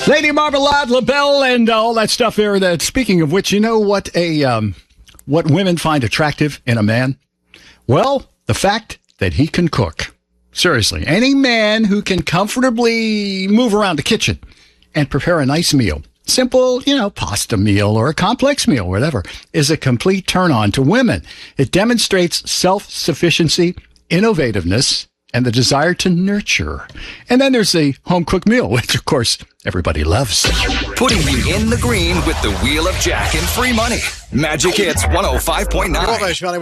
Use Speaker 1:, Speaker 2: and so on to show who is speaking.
Speaker 1: Lady Marmalade, LaBelle, and all that stuff there. That, speaking of which, you know what what women find attractive in a man? Well, the fact that he can cook. Seriously, any man who can comfortably move around the kitchen and prepare a nice meal, simple, pasta meal or a complex meal, whatever, is a complete turn-on to women. It demonstrates self-sufficiency, innovativeness, and the desire to nurture. And then there's the home-cooked meal, which, of course, everybody loves.
Speaker 2: Putting you in the green with the Wheel of Jack and free money. Magic Hits 105.9.